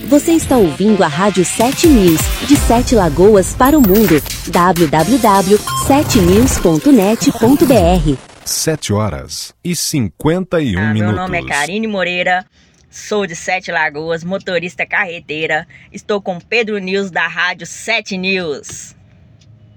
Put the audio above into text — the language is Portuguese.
Você está ouvindo a Rádio 7 News, de 7 Lagoas para o mundo. www.7news.net.br 7h51. Meu nome é Karine Moreira, sou de 7 Lagoas, motorista carreteira. Estou com Pedro News da Rádio 7 News.